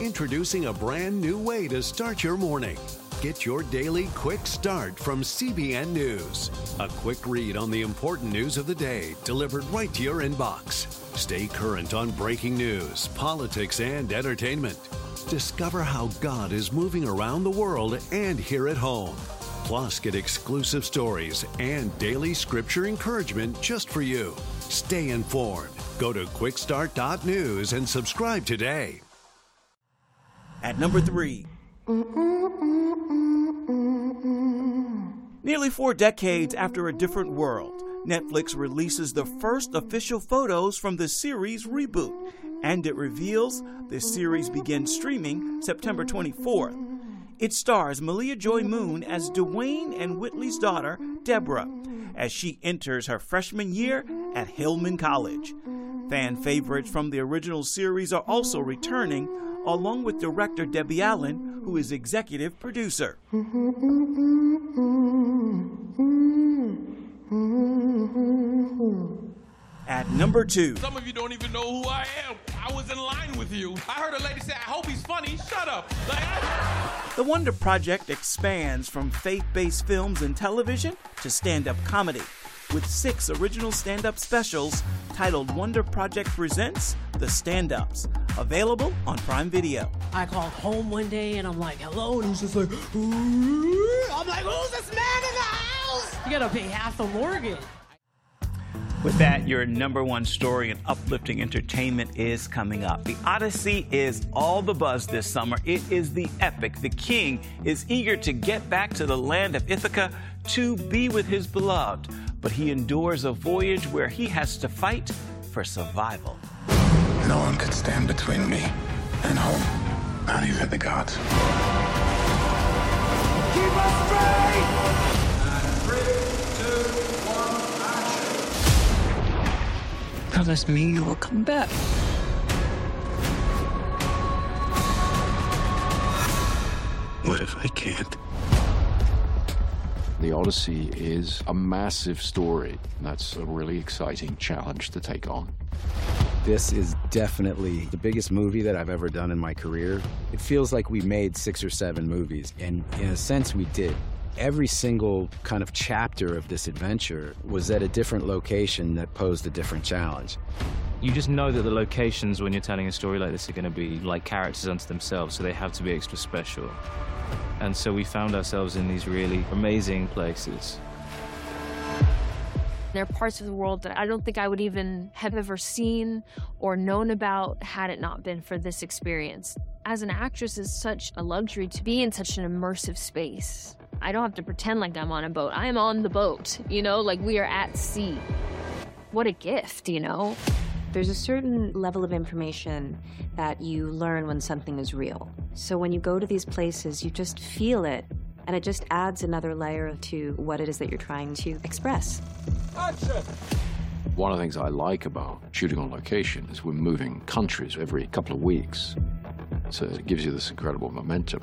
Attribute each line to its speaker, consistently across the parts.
Speaker 1: Introducing a brand new way to start your morning. Get your daily quick start from CBN News. A quick read on the important news of the day delivered right to your inbox. Stay current on breaking news, politics, and entertainment. Discover how God is moving around the world and here at home. Plus, get exclusive stories and daily scripture encouragement just for you. Stay informed. Go to quickstart.news and subscribe today.
Speaker 2: At number 3. Nearly 4 decades after A Different World, Netflix releases the first official photos from the series reboot, and it reveals the series begins streaming September 24th. It stars Malia Joy Moon as Dwayne and Whitley's daughter, Deborah, as she enters her freshman year at Hillman College. Fan favorites from the original series are also returning, along with director Debbie Allen, who is executive producer. At number 2.
Speaker 3: Some of you don't even know who I am. I was in line with you. I heard a lady say, I hope he's funny. Shut up.
Speaker 2: The Wonder Project expands from faith-based films and television to stand-up comedy, with 6 original stand-up specials titled Wonder Project Presents The Stand-Ups, available on Prime Video.
Speaker 4: I called home one day and I'm like, hello, and he's just like, ooh. I'm like, who's this man in the house? You gotta pay half the mortgage.
Speaker 2: With that, your number 1 story in uplifting entertainment is coming up. The Odyssey is all the buzz this summer. It is the epic. The king is eager to get back to the land of Ithaca to be with his beloved, but he endures a voyage where he has to fight for survival.
Speaker 5: No one could stand between me and home, not even the gods.
Speaker 6: Keep us straight! 3, 2, 1, action!
Speaker 7: Promise me you will come back.
Speaker 5: What if I can't?
Speaker 8: The Odyssey is a massive story. That's a really exciting challenge to take on.
Speaker 9: This is definitely the biggest movie that I've ever done in my career. It feels like we made 6 or 7 movies, and in a sense we did. Every single kind of chapter of this adventure was at a different location that posed a different challenge.
Speaker 10: You just know that the locations when you're telling a story like this are going to be like characters unto themselves, so they have to be extra special. And so we found ourselves in these really amazing places.
Speaker 11: There are parts of the world that I don't think I would even have ever seen or known about had it not been for this experience. As an actress, it's such a luxury to be in such an immersive space. I don't have to pretend like I'm on a boat. I am on the boat, you know, like we are at sea. What a gift, you know?
Speaker 12: There's a certain level of information that you learn when something is real. So when you go to these places, you just feel it, and it just adds another layer to what it is that you're trying to express.
Speaker 6: Action!
Speaker 8: One of the things I like about shooting on location is we're moving countries every couple of weeks. So it gives you this incredible momentum.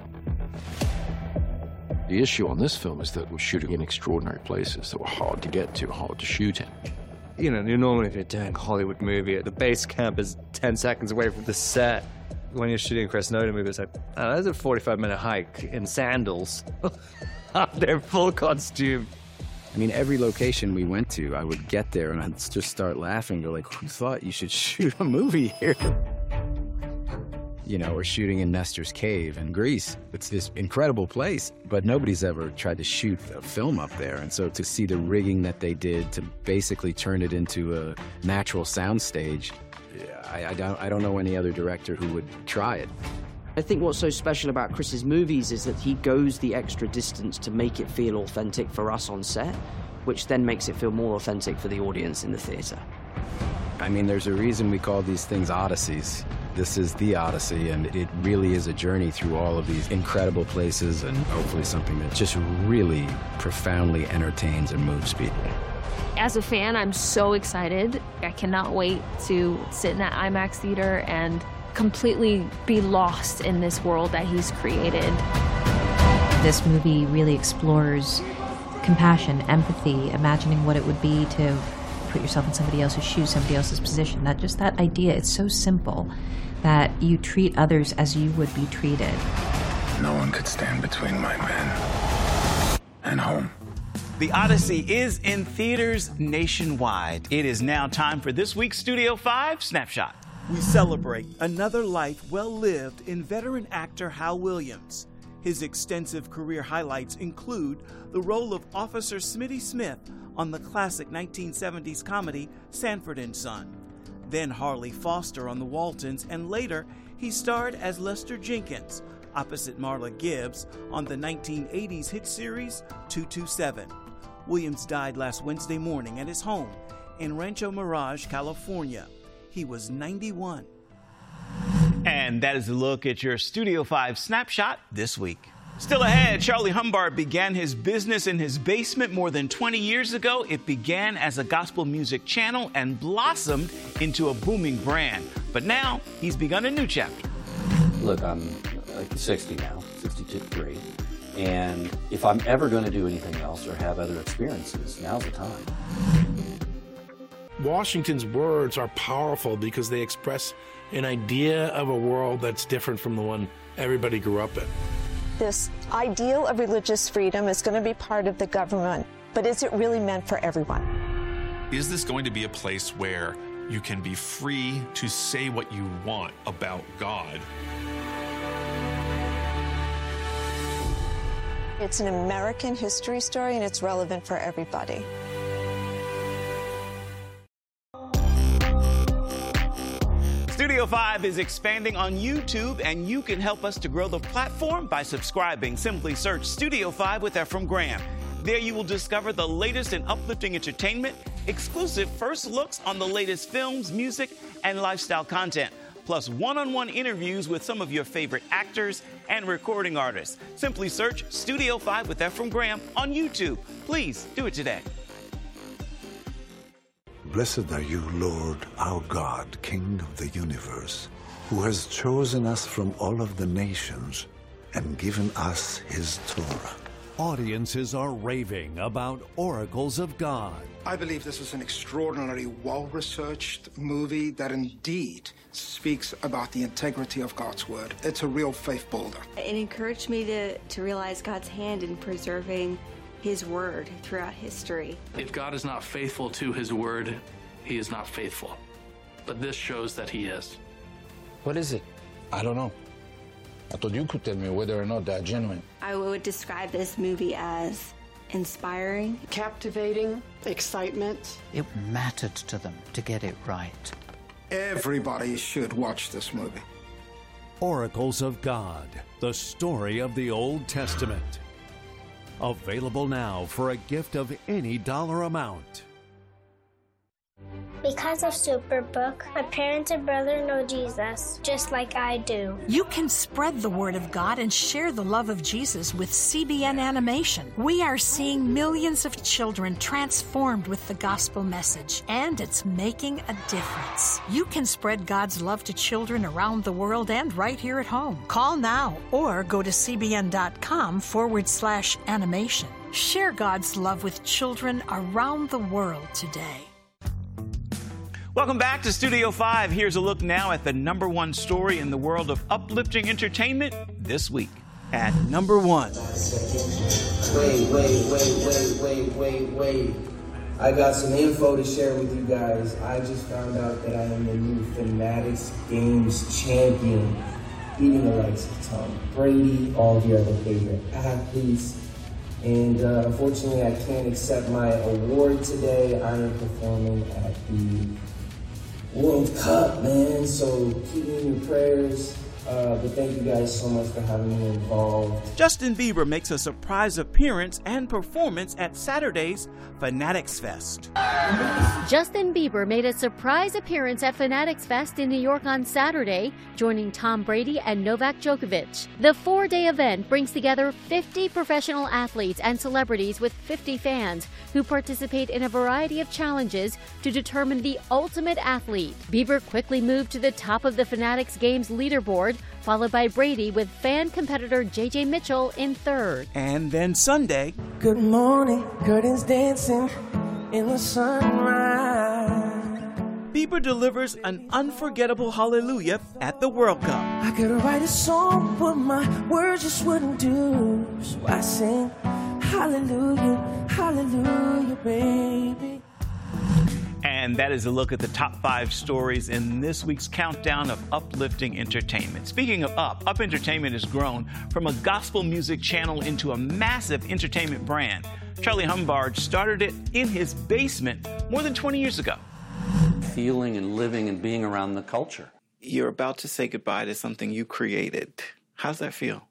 Speaker 8: The issue on this film is that we're shooting in extraordinary places that were hard to get to, hard to shoot in.
Speaker 13: You know, normally if you're doing a Hollywood movie, the base camp is 10 seconds away from the set. When you're shooting a Chris Nolan movie, it's like, oh, that's a 45-minute hike in sandals. They're full costume.
Speaker 9: I mean, every location we went to, I would get there and I'd just start laughing, go like, who thought you should shoot a movie here? You know, we're shooting in Nestor's Cave in Greece. It's this incredible place, but nobody's ever tried to shoot a film up there. And so to see the rigging that they did to basically turn it into a natural soundstage, I don't know any other director who would try it.
Speaker 14: I think what's so special about Chris's movies is that he goes the extra distance to make it feel authentic for us on set, which then makes it feel more authentic for the audience in the theater.
Speaker 9: I mean, there's a reason we call these things Odysseys. This is the Odyssey, and it really is a journey through all of these incredible places and hopefully something that just really profoundly entertains and moves people.
Speaker 11: As a fan, I'm so excited. I cannot wait to sit in that IMAX theater and completely be lost in this world that he's created.
Speaker 15: This movie really explores compassion, empathy, imagining what it would be to put yourself in somebody else's shoes, somebody else's position. That idea, it's so simple that you treat others as you would be treated.
Speaker 5: No one could stand between my men and home.
Speaker 2: The Odyssey is in theaters nationwide. It is now time for this week's Studio 5 Snapshot. We celebrate another life well lived in veteran actor Hal Williams. His extensive career highlights include the role of Officer Smitty Smith on the classic 1970s comedy Sanford and Son. Then Harley Foster on The Waltons, and later he starred as Lester Jenkins opposite Marla Gibbs on the 1980s hit series 227. Williams died last Wednesday morning at his home in Rancho Mirage, California. He was 91. And that is a look at your Studio 5 Snapshot this week. Still ahead, Charlie Humbard began his business in his basement more than 20 years ago. It began as a gospel music channel and blossomed into a booming brand. But now he's begun a new chapter.
Speaker 7: Look, I'm like 60 now, 63. And if I'm ever going to do anything else or have other experiences, now's the time.
Speaker 16: Washington's words are powerful because they express an idea of a world that's different from the one everybody grew up in.
Speaker 17: This ideal of religious freedom is going to be part of the government, but is it really meant for everyone?
Speaker 18: Is this going to be a place where you can be free to say what you want about God?
Speaker 17: It's an American history story, and it's relevant for everybody.
Speaker 2: Studio 5 is expanding on YouTube, and you can help us to grow the platform by subscribing. Simply search Studio 5 with Efrem Graham. There you will discover the latest in uplifting entertainment, exclusive first looks on the latest films, music, and lifestyle content, plus one-on-one interviews with some of your favorite actors and recording artists. Simply search Studio 5 with Efrem Graham on YouTube. Please do it today.
Speaker 19: Blessed are you, Lord, our God, King of the universe, who has chosen us from all of the nations and given us his Torah.
Speaker 1: Audiences are raving about Oracles of God.
Speaker 20: I believe this is an extraordinarily well-researched movie that indeed speaks about the integrity of God's word. It's a real faith builder.
Speaker 21: It encouraged me to realize God's hand in preserving his word throughout history.
Speaker 22: If God is not faithful to his word, he is not faithful. But this shows that he is.
Speaker 5: What is it? I don't know. I thought you could tell me whether or not they're genuine.
Speaker 21: I would describe this movie as inspiring,
Speaker 23: captivating, excitement.
Speaker 24: It mattered to them to get it right.
Speaker 20: Everybody should watch this movie.
Speaker 1: Oracles of God, the story of the Old Testament. Available now for a gift of any dollar amount.
Speaker 25: Because of Superbook, my parents and brother know Jesus, just like I do.
Speaker 26: You can spread the word of God and share the love of Jesus with CBN Animation. We are seeing millions of children transformed with the gospel message, and it's making a difference. You can spread God's love to children around the world and right here at home. Call now or go to cbn.com/animation. Share God's love with children around the world today.
Speaker 2: Welcome back to Studio 5. Here's a look now at the #1 story in the world of uplifting entertainment this week. At number 1.
Speaker 27: Wait. I got some info to share with you guys. I just found out that I am the new Fanatics Games champion, beating the likes of Tom Brady, all of your other favorite athletes. And unfortunately, I can't accept my award today. I am performing at the World Cup, man, so keep me in your prayers. But thank you guys so much for having me involved.
Speaker 2: Justin Bieber makes a surprise appearance and performance at Saturday's Fanatics Fest.
Speaker 28: Justin Bieber made a surprise appearance at Fanatics Fest in New York on Saturday, joining Tom Brady and Novak Djokovic. The 4-day event brings together 50 professional athletes and celebrities with 50 fans who participate in a variety of challenges to determine the ultimate athlete. Bieber quickly moved to the top of the Fanatics Games leaderboard, followed by Brady with fan competitor J.J. Mitchell in third.
Speaker 2: And then Sunday.
Speaker 27: Good morning, curtains dancing in the sunrise.
Speaker 2: Bieber delivers an unforgettable hallelujah at the World Cup.
Speaker 3: I could write a song, but my words just wouldn't do. So I sing hallelujah, hallelujah, baby.
Speaker 2: And that is a look at the top 5 stories in this week's countdown of uplifting entertainment. Speaking of Up Entertainment has grown from a gospel music channel into a massive entertainment brand. Charlie Humbard started it in his basement more than 20 years ago.
Speaker 7: Feeling and living and being around the culture.
Speaker 2: You're about to say goodbye to something you created. How's that feel?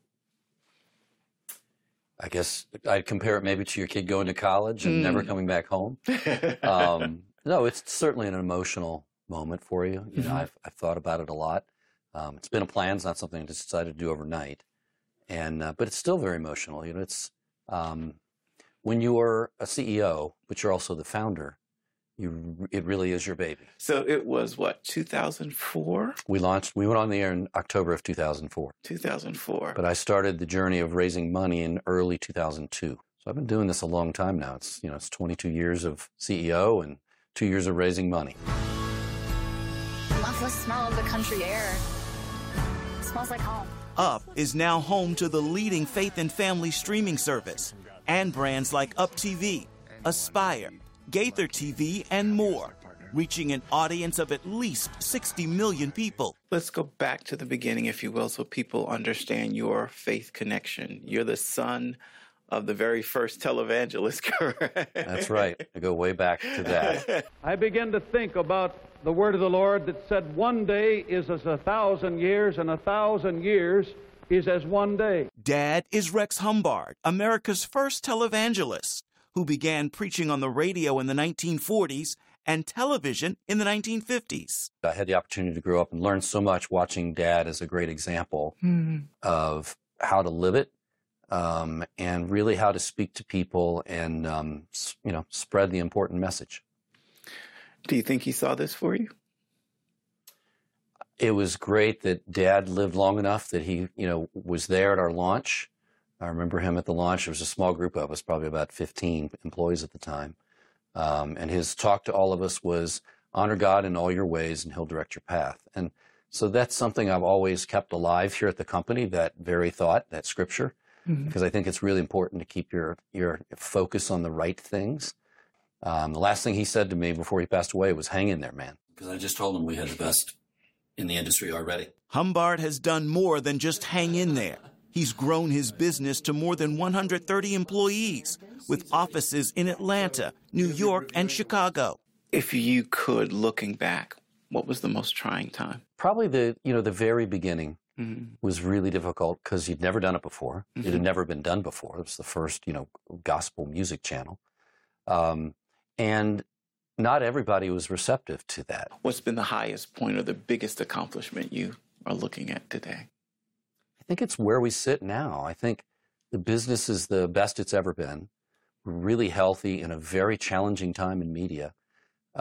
Speaker 7: I guess I'd compare it maybe to your kid going to college and never coming back home. No, it's certainly an emotional moment for you. You know, I've thought about it a lot. It's been a plan. It's not something I just decided to do overnight. And but it's still very emotional. You know, it's when you're a CEO, but you're also the founder, it really is your baby.
Speaker 2: So it was what, 2004?
Speaker 7: We went on the air in October of 2004.
Speaker 2: 2004.
Speaker 7: But I started the journey of raising money in early 2002. So I've been doing this a long time now. It's 22 years of CEO and 2 years of raising money.
Speaker 4: I love the smell of the country air. It smells like home.
Speaker 2: Up is now home to the leading faith and family streaming service and brands like Up TV, Aspire, Gaither TV, and more, reaching an audience of at least 60 million people. Let's go back to the beginning, if you will, so people understand your faith connection. You're the son of the very first televangelist, correct?
Speaker 7: That's right. I go way back to that.
Speaker 6: I begin to think about the word of the Lord that said, one day is as 1,000 years, and 1,000 years is as one day.
Speaker 2: Dad is Rex Humbard, America's first televangelist, who began preaching on the radio in the 1940s and television in the 1950s.
Speaker 7: I had the opportunity to grow up and learn so much watching Dad as a great example of how to live it. And really how to speak to people and, spread the important message.
Speaker 2: Do you think he saw this for you?
Speaker 7: It was great that Dad lived long enough that he, was there at our launch. I remember him at the launch. There was a small group of us, probably about 15 employees at the time. And his talk to all of us was, honor God in all your ways and he'll direct your path. And so that's something I've always kept alive here at the company, that very thought, that scripture. Because I think it's really important to keep your focus on the right things. The last thing he said to me before he passed away was, hang in there, man. Because I just told him we had the best in the industry already.
Speaker 2: Humbard has done more than just hang in there. He's grown his business to more than 130 employees, with offices in Atlanta, New York, and Chicago. If you could, looking back, what was the most trying time?
Speaker 7: Probably the very beginning. Was really difficult because you'd never done it before. It had never been done before. It was the first, gospel music channel. And not everybody was receptive to that.
Speaker 2: What's been the highest point or the biggest accomplishment you are looking at today?
Speaker 7: I think it's where we sit now. I think the business is the best it's ever been. We're really healthy in a very challenging time in media.